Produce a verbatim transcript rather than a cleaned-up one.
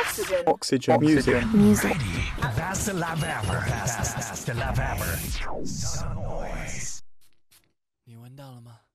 Oxygen. Oxygen. Music. Music. That's the love ever. That's the love ever. Some noise. 你闻到了吗？